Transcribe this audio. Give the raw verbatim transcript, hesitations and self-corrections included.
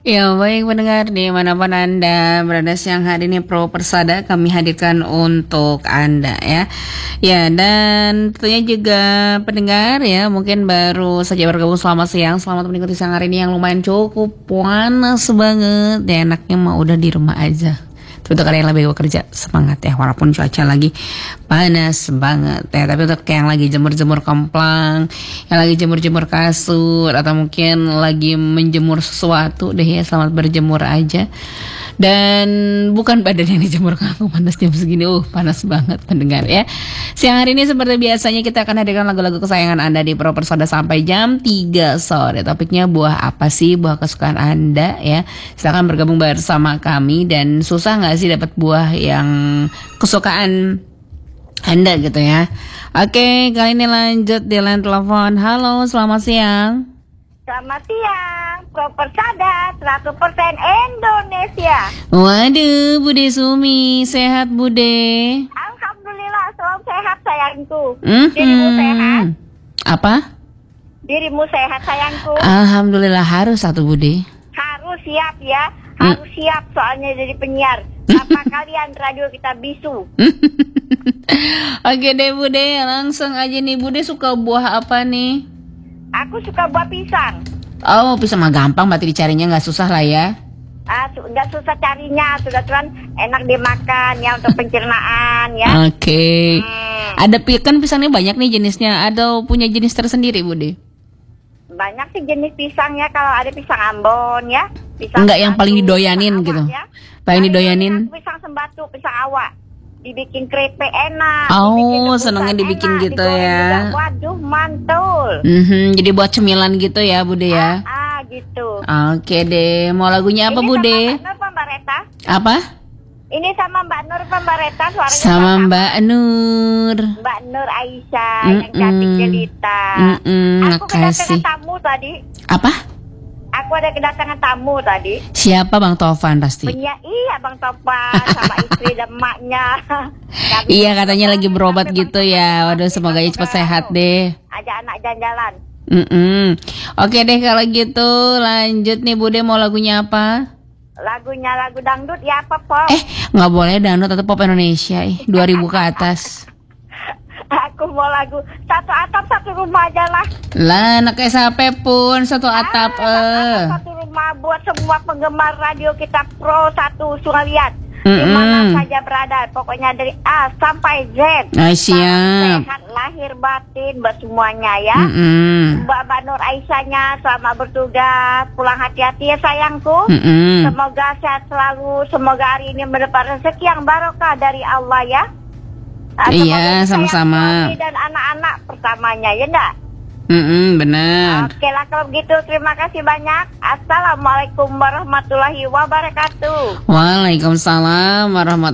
Ya, baik pendengar dimanapun Anda berada siang hari ini Pro Persada kami hadirkan untuk Anda ya. Ya, dan tentunya juga pendengar ya mungkin baru saja bergabung selamat siang. Selamat menikmati siang hari ini yang lumayan cukup panas banget. Ya, enaknya mah udah di rumah aja. Untuk kalian yang lebih bekerja semangat ya, walaupun cuaca lagi panas banget ya. Tapi untuk yang lagi jemur-jemur kemplang, yang lagi jemur-jemur kasur, atau mungkin lagi menjemur sesuatu deh ya, selamat berjemur aja. Dan bukan badan yang dijemur, kamu panas jam segini, uh panas banget pendengar ya. Siang hari ini seperti biasanya kita akan hadirkan lagu-lagu kesayangan Anda di Pro Persada sampai jam tiga sore. Topiknya buah apa sih, buah kesukaan Anda ya. Silakan bergabung bersama kami. Dan susah gak sih dapat buah yang kesukaan Anda gitu ya. Oke, kali ini lanjut di line telepon. Halo, selamat siang. Selamat siang, Pro Persada seratus persen Indonesia. Waduh, Bude Sumi, sehat Bude? Alhamdulillah, selalu sehat sayangku. Mm-hmm. Dirimu sehat? Apa? Dirimu sehat sayangku? Alhamdulillah, harus satu Bude. Harus siap ya, harus mm. siap soalnya jadi penyiar. Apa kalian radio kita bisu? Oke deh Bude, langsung aja nih. Bude suka buah apa nih? Aku suka buah pisang. Oh, pisang mah gampang, berarti dicarinya nggak susah lah ya. Ah, nggak susah carinya, sudah kan enak dimakan ya untuk pencernaan ya. Oke. Okay. Hmm. Ada kan pisangnya banyak nih jenisnya. Ada punya jenis tersendiri, Bude? Banyak sih jenis pisang ya. Kalau ada pisang Ambon ya. Pisang enggak yang paling didoyanin gitu. Ya. Paling didoyanin. Pisang sembatu, pisang awak. Dibikin keripik enak. Oh, senangnya dibikin enak, gitu ya. Juga, waduh, mantul. Mm-hmm, jadi buat cemilan gitu ya, Bude ya. Ah, ah gitu. Oke deh, mau lagunya apa, ini Bude? Sama Mbak Nur Pembareta. Apa? Ini sama Mbak Nur Pembareta, suaranya sama Mbak Nur. Mbak Nur Aisyah Mm-mm. yang cantik jelita. Mm-mm, Aku kedatangan tamu tadi. Apa? Aku ada kedatangan tamu tadi. Siapa Bang Tovan pasti? Punya iya Bang Tovan sama istri dan emaknya. Iya katanya lagi berobat gitu ya. Waduh semoga ya cepat sehat deh. Ajak anak jalan-jalan. Mm-mm. Oke deh kalau gitu lanjut nih Bude, mau lagunya apa? Lagunya lagu dangdut ya apa pop? Eh nggak boleh dangdut atau pop Indonesia eh dua ribu ke atas. Aku mau lagu satu atap satu rumah aja lah. Lah anak S H P pun satu atap ah, eh. Satu rumah buat semua penggemar radio kita Pro satu Sungalian. Mm-mm. Di mana saja berada, pokoknya dari A sampai Z. Ah, siap. Sehat lahir batin buat semuanya ya. Mm-mm. Mbak Mbak Nur Aisyahnya selamat bertugas, pulang hati-hati ya sayangku. Mm-mm. Semoga sehat selalu, semoga hari ini mendapat rezeki yang barokah dari Allah ya. Nah, iya, sama-sama. Dan anak-anak pertamanya, ya enggak? Mm-mm, benar. Oke lah kalau begitu, terima kasih banyak. Assalamualaikum warahmatullahi wabarakatuh. Waalaikumsalam warahmatullahi